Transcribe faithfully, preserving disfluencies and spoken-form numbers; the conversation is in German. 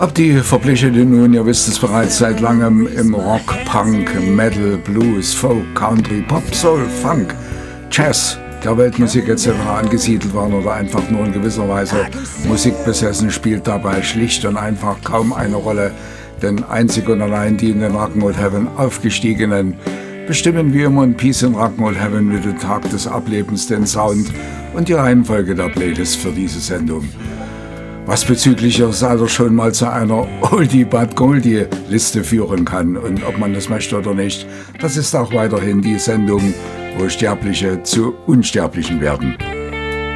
Ob die Verblichenen nun, ihr wisst es bereits seit langem, im Rock, Punk, Metal, Blues, Folk, Country, Pop, Soul, Funk, Jazz, der Weltmusik et cetera angesiedelt waren oder einfach nur in gewisser Weise musikbesessen, spielt dabei schlicht und einfach kaum eine Rolle, denn einzig und allein die in den Rock'n'Roll Heaven aufgestiegenen bestimmen wie immer in Peace in Rock'n'Roll Heaven mit dem Tag des Ablebens den Sound und die Reihenfolge der Playlist für diese Sendung. Was bezüglich ihres Alters schon mal zu einer Oldie but Goldie Liste führen kann. Und ob man das möchte oder nicht, das ist auch weiterhin die Sendung, wo Sterbliche zu Unsterblichen werden.